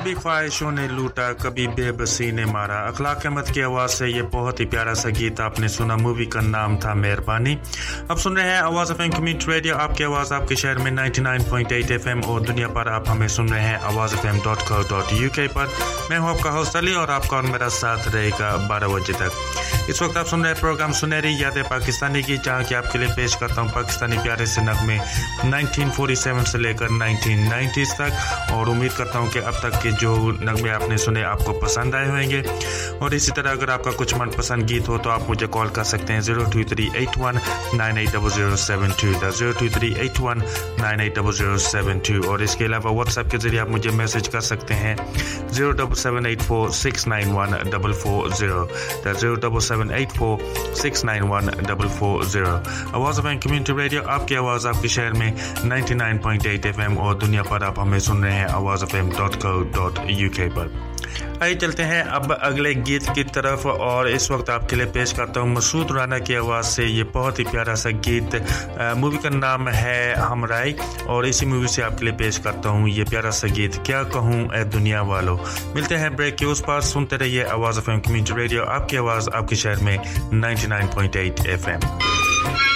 कभी ख्वाहिशों ने लूटा कभी बेबसी ने मारा। अखलाक अहमद की आवाज़ से ये बहुत ही प्यारा सा गीत आपने सुना। मूवी का नाम था मेहरबानी। अब सुन रहे हैं आवाज़ एफएम कम्युनिटी रेडियो, आपकी आवाज़ आपके शहर में 99.8 एफएम और दुनिया पर आप हमें सुन रहे हैं awazfm.co.uk पर। मैं हूं आपका होस्ट अली और आपका और मेरा साथ रहेगा 12 बजे तक। इस वक्त आप सुन रहे हैं प्रोग्राम सुनहरी यादें पाकिस्तानी की, जहां की आपके लिए पेश करता हूं पाकिस्तानी प्यारे से नगमे 1947 से लेकर 1990s तक। और उम्मीद करता हूं कि अब तक के जो नगमे आपने सुने आपको पसंद आए होंगे। और इसी तरह अगर आपका कुछ मनपसंद गीत हो तो आप मुझे कॉल कर सकते हैं 02381980072 02381980072। और इसके अलावा व्हाट्सएप के जरिए आप मुझे मैसेज कर सकते हैं 07784691440 07784691440। आवाज़ ऑफ कम्युनिटी रेडियो, आपकी आवाज़ आपके शहर में 99.8 एफएम और दुनिया पर आप हमें सुन रहे हैं awazfm.co.uk पर। आइए चलते हैं अब अगले गीत की तरफ और इस वक्त आपके लिए पेश करता हूँ मसूद राना की आवाज़ से ये बहुत ही प्यारा सा गीत। मूवी का नाम है हमराई और इसी मूवी से आपके लिए पेश करता हूँ ये प्यारा सा गीत, क्या कहूँ ए दुनिया वालों। मिलते हैं ब्रेक के उस पार, सुनते रहिए आवाज़ एफएम कम्युनिटी रेडियो, आपकी आवाज़ आपके शहर में 99.8 एफएम।